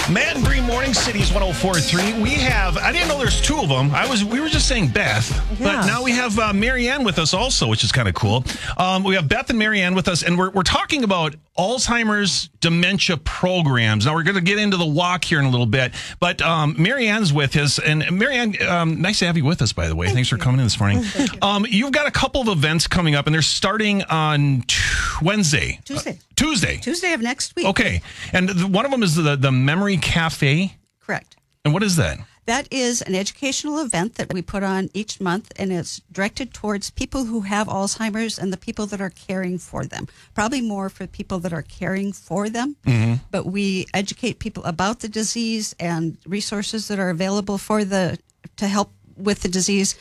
Matt and Bree Morning City's 104.3. We have, I didn't know there's two of them. We were just saying Beth, but now we have Marianne with us also, which is kind of cool. We have Beth and Marianne with us, and we're talking about Alzheimer's dementia programs. Now we're going to get into the walk here in a little bit, but Marianne's with us, and Marianne, nice to have you with us, by the way. Thanks for coming in this morning. You've got a couple of events coming up, and they're starting on Wednesday. Tuesday of next week. Okay. And one of them is the Memory Cafe. Correct. And what is that? That is an educational event that we put on each month, and it's directed towards people who have Alzheimer's and the people that are caring for them. Probably more for people that are caring for them. Mm-hmm. But we educate people about the disease and resources that are available to help with the disease.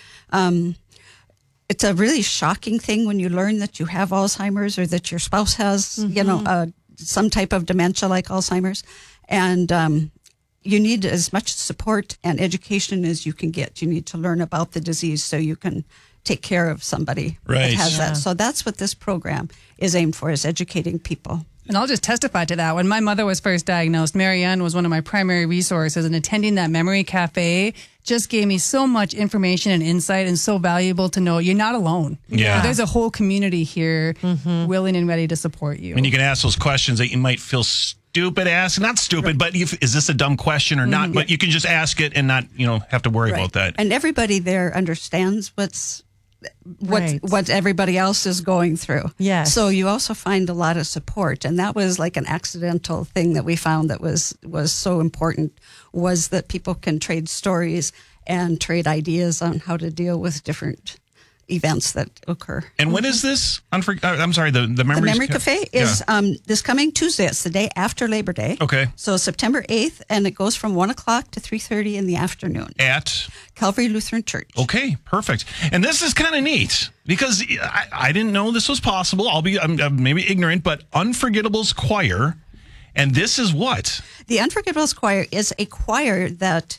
It's a really shocking thing when you learn that you have Alzheimer's or that your spouse has, some type of dementia like Alzheimer's. And you need as much support and education as you can get. You need to learn about the disease so you can take care of somebody that has that. So that's what this program is aimed for, is educating people. And I'll just testify to that. When my mother was first diagnosed, Marianne was one of my primary resources, and attending that Memory Cafe just gave me so much information and insight, and so valuable to know you're not alone. Yeah. There's a whole community here willing and ready to support you. And you can ask those questions that you might feel stupid asking. Not stupid, but is this a dumb question or not? But you can just ask it and not, have to worry about that. And everybody there understands what everybody else is going through. Yes. So you also find a lot of support, and that was like an accidental thing that we found that was so important, was that people can trade stories and trade ideas on how to deal with different events that occur. And when is this? I'm sorry, the Memory The Memory Cafe is this coming Tuesday. It's the day after Labor Day. Okay. So September 8th, and it goes from 1 o'clock to 3:30 in the afternoon. At? Calvary Lutheran Church. Okay, perfect. And this is kind of neat because I didn't know this was possible. I'm maybe ignorant, but Unforgettables Choir. And this is what? The Unforgettables Choir is a choir that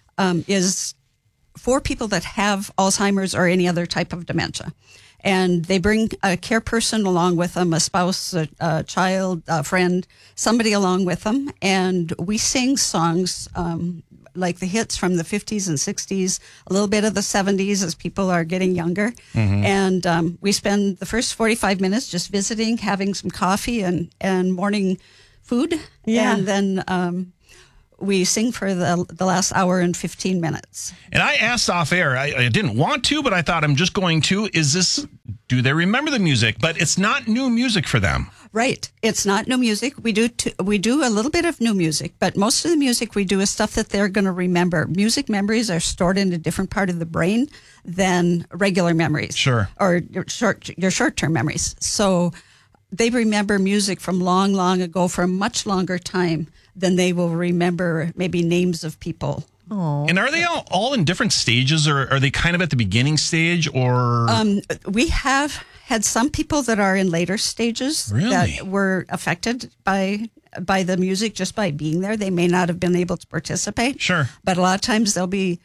is for people that have Alzheimer's or any other type of dementia. And they bring a care person along with them, a spouse, a child, a friend, somebody along with them. And we sing songs like the hits from the 50s and 60s, a little bit of the 70s as people are getting younger. Mm-hmm. And we spend the first 45 minutes just visiting, having some coffee and morning food. Yeah. And then we sing for the last hour and 15 minutes. And I asked off air, I didn't want to, but I thought I'm just going to, do they remember the music? But it's not new music for them. Right. It's not new music. We do a little bit of new music, but most of the music we do is stuff that they're going to remember. Music memories are stored in a different part of the brain than regular memories. Sure. Or your short-term memories. So they remember music from long, long ago for a much longer time than they will remember maybe names of people. Aww. And are they all in different stages, or are they kind of at the beginning stage, or? We have had some people that are in later stages that were affected by the music just by being there. They may not have been able to participate. Sure. But a lot of times they'll be,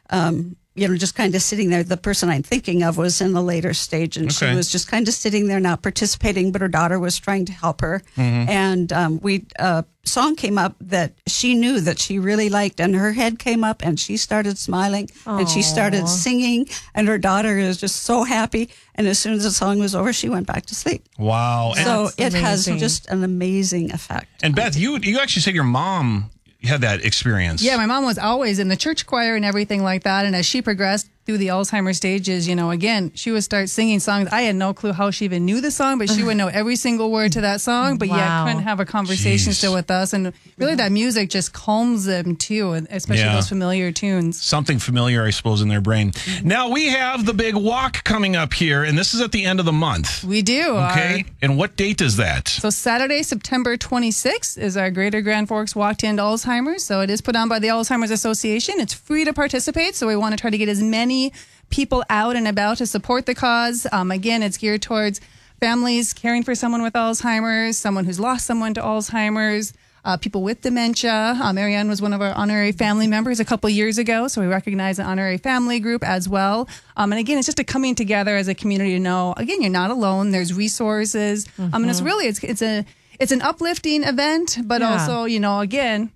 just kind of sitting there. The person I'm thinking of was in the later stage, and she was just kind of sitting there, not participating, but her daughter was trying to help her. Mm-hmm. And a song came up that she knew that she really liked, and her head came up, and she started smiling, and she started singing, and her daughter is just so happy. And as soon as the song was over, she went back to sleep. Wow. So it has just an amazing effect. And Beth, you actually said your mom had that experience. Yeah, my mom was always in the church choir and everything like that. And as she progressed through the Alzheimer's stages, again, she would start singing songs. I had no clue how she even knew the song, but she would know every single word to that song. But couldn't have a conversation still with us. And really that music just calms them too, especially those familiar tunes. Something familiar, I suppose, in their brain. Now we have the big walk coming up here, and this is at the end of the month. We do. Okay. And what date is that? So Saturday, September 26th is our Greater Grand Forks Walk to End Alzheimer's. So it is put on by the Alzheimer's Association. It's free to participate. So we want to try to get as many people out and about to support the cause. Again, it's geared towards families caring for someone with Alzheimer's, someone who's lost someone to Alzheimer's, people with dementia. Marianne was one of our honorary family members a couple years ago, so we recognize an honorary family group as well. And again, it's just a coming together as a community to know, again, you're not alone. There's resources. And it's really, it's an uplifting event, but also, again,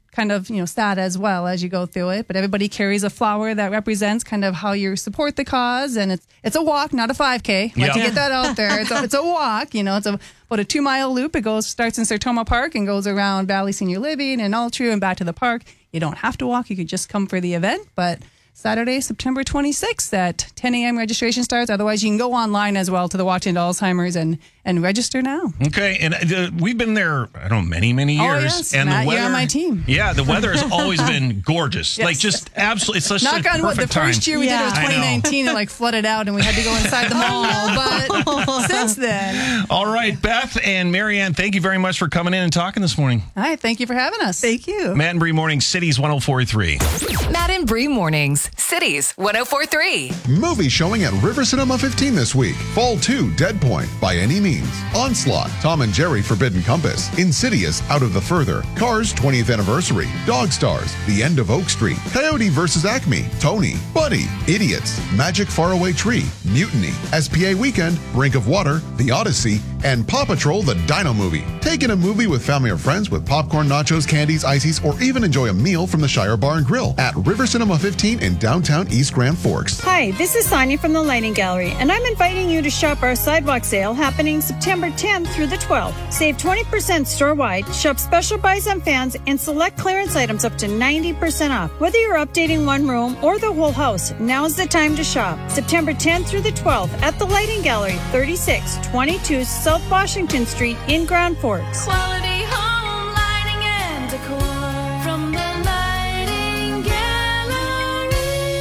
kind of, sad as well as you go through it. But everybody carries a flower that represents kind of how you support the cause. And it's a walk, not a 5K. Like to get that out there. It's a walk, it's about a 2-mile loop. It starts in Sertoma Park and goes around Valley Senior Living and Altru and back to the park. You don't have to walk. You could just come for the event. But Saturday, September 26th at 10 a.m. registration starts. Otherwise, you can go online as well to the Walk to End Alzheimer's and register now. Okay, and we've been there, I don't know, many, many years. Oh, yes. And Matt, the weather, you're on my team. Yeah, the weather has always been gorgeous. Yes. Like, just absolutely, it's such Knock a on wood. The perfect time. first year we did it was I know. 2019 and flooded out and we had to go inside the mall. But since then. All right, Beth and Marianne, thank you very much for coming in and talking this morning. All right, thank you for having us. Thank you. Matt and Bree Mornings, Cities 104.3. Matt and Bree Mornings, Cities 104.3. Movie showing at River Cinema 15 this week. Fall 2, Dead Point, By Any Means. Onslaught, Tom and Jerry, Forbidden Compass. Insidious, Out of the Further. Cars, 20th Anniversary. Dog Stars, The End of Oak Street. Coyote vs. Acme. Tony. Buddy. Idiots. Magic Faraway Tree. Mutiny. SPA Weekend. Brink of Water. The Odyssey. And Paw Patrol, the Dino Movie. Take in a movie with family or friends with popcorn, nachos, candies, ices, or even enjoy a meal from the Shire Bar and Grill at River Cinema 15 in downtown East Grand Forks. Hi, this is Sonia from the Lighting Gallery, and I'm inviting you to shop our sidewalk sale happening September 10th through the 12th. Save 20% store-wide, shop special buys on fans, and select clearance items up to 90% off. Whether you're updating one room or the whole house, now's the time to shop. September 10th through the 12th at the Lighting Gallery, 3622 South Washington Street in Grand Forks. Quality home lighting and decor from the Lighting Gallery.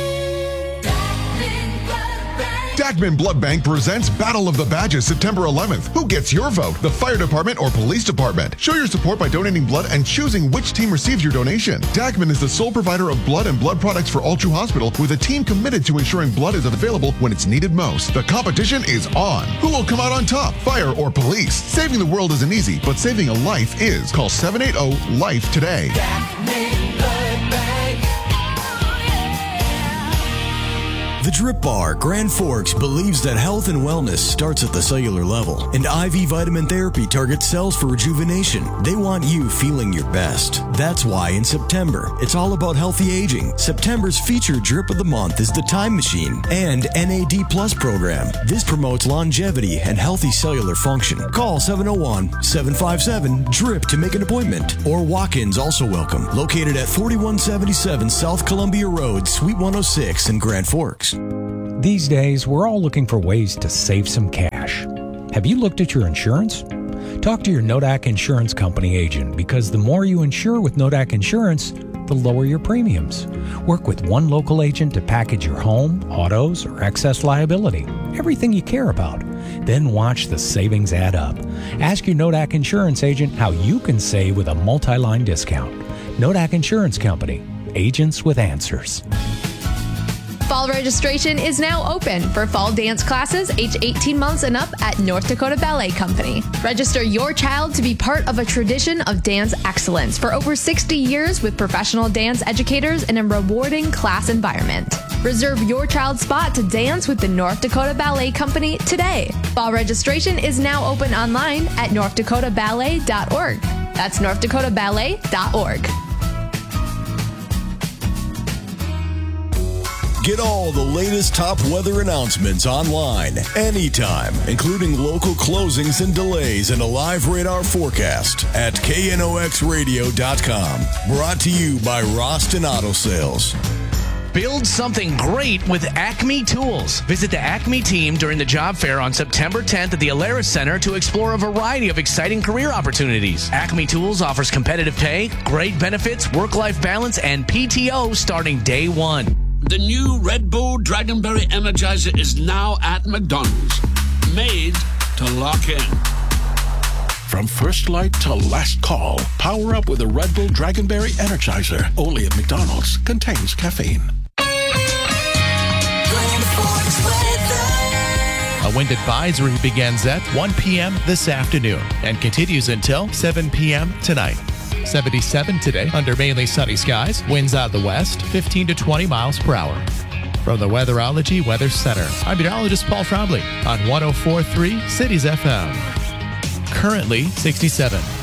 Dagman Blood Bank presents Battle of the Badges September 11th. Who gets your vote? The fire department or police department? Show your support by donating blood and choosing which team receives your donation. Dagman is the sole provider of blood and blood products for Altru Hospital, with a team committed to ensuring blood is available when it's needed most. The competition is on. Who will come out on top? Fire or police? Saving the world isn't easy, but saving a life is. Call 780-LIFE today. The Drip Bar, Grand Forks, believes that health and wellness starts at the cellular level, and IV vitamin therapy targets cells for rejuvenation. They want you feeling your best. That's why in September, it's all about healthy aging. September's featured Drip of the Month is the Time Machine and NAD Plus program. This promotes longevity and healthy cellular function. Call 701-757-DRIP to make an appointment, or walk-ins also welcome. Located at 4177 South Columbia Road, Suite 106 in Grand Forks. These days, we're all looking for ways to save some cash. Have you looked at your insurance? Talk to your Nodak Insurance Company agent, because the more you insure with Nodak Insurance, the lower your premiums. Work with one local agent to package your home, autos, or excess liability, everything you care about. Then watch the savings add up. Ask your Nodak Insurance agent how you can save with a multi-line discount. Nodak Insurance Company, agents with answers. Fall registration is now open for fall dance classes age 18 months and up at North Dakota Ballet Company. Register your child to be part of a tradition of dance excellence for over 60 years with professional dance educators in a rewarding class environment. Reserve your child's spot to dance with the North Dakota Ballet Company today. Fall registration is now open online at northdakotaballet.org. That's northdakotaballet.org. Get all the latest top weather announcements online, anytime, including local closings and delays and a live radar forecast at knoxradio.com. Brought to you by Roston Auto Sales. Build something great with Acme Tools. Visit the Acme team during the job fair on September 10th at the Alaris Center to explore a variety of exciting career opportunities. Acme Tools offers competitive pay, great benefits, work-life balance, and PTO starting day one. The new Red Bull Dragonberry Energizer is now at McDonald's. Made to lock in. From first light to last call, power up with a Red Bull Dragonberry Energizer. Only at McDonald's. Contains caffeine. A wind advisory begins at 1 p.m. this afternoon and continues until 7 p.m. tonight. 77 today under mainly sunny skies. Winds out of the west, 15 to 20 miles per hour. From the Weatherology Weather Center, I'm meteorologist Paul Trombley on 104.3 Cities FM. Currently 67.